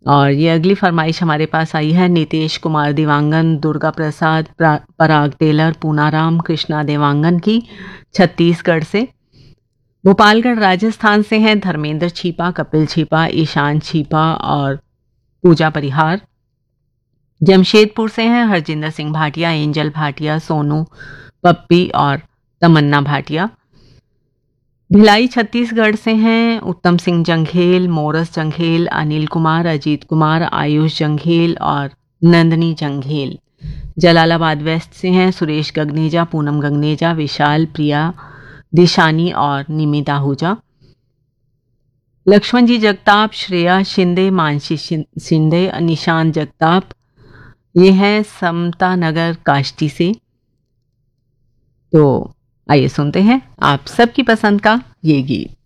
और ये अगली फरमाइश हमारे पास आई है नीतीश कुमार दिवांगन, दुर्गा प्रसाद, पराग टेलर, पूनाराम कृष्णा देवांगन की, छत्तीसगढ़ से। भोपालगढ़ राजस्थान से हैं धर्मेंद्र छीपा, कपिल छीपा, ईशान छीपा और पूजा परिहार। जमशेदपुर से हैं हरजिंदर सिंह भाटिया, एंजल भाटिया, सोनू पप्पी और तमन्ना भाटिया। भिलाई छत्तीसगढ़ से हैं उत्तम सिंह जंघेल, मोरस जंघेल, अनिल कुमार, अजीत कुमार, आयुष जंघेल और नंदनी जंघेल। जलालाबाद वेस्ट से हैं सुरेश गगनेजा, पूनम गगनेजा, विशाल, प्रिया, दिशानी और निमिता आहूजा। लक्ष्मण जी जगताप, श्रेया शिंदे, मानसी शिंदे, निशान जगताप, ये हैं समता नगर काष्टी से। तो आइए सुनते हैं आप सबकी पसंद का ये गीत।